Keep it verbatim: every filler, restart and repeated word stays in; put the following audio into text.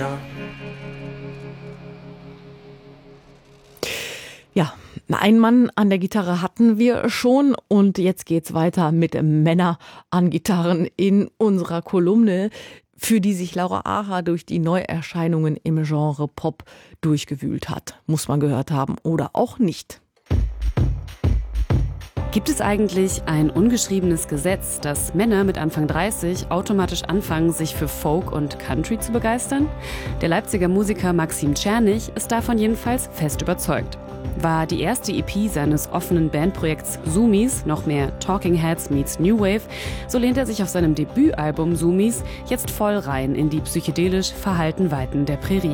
Ja, einen Mann an der Gitarre hatten wir schon und jetzt geht's weiter mit Männer an Gitarren in unserer Kolumne, für die sich Laura Aha durch die Neuerscheinungen im Genre Pop durchgewühlt hat. Muss man gehört haben oder auch nicht. Gibt es eigentlich ein ungeschriebenes Gesetz, dass Männer mit Anfang dreißig automatisch anfangen, sich für Folk und Country zu begeistern? Der Leipziger Musiker Maxim Czernych ist davon jedenfalls fest überzeugt. War die erste E P seines offenen Bandprojekts Zoomies noch mehr Talking Heads meets New Wave, so lehnt er sich auf seinem Debütalbum Zoomies jetzt voll rein in die psychedelisch verhallten Weiten der Prärie.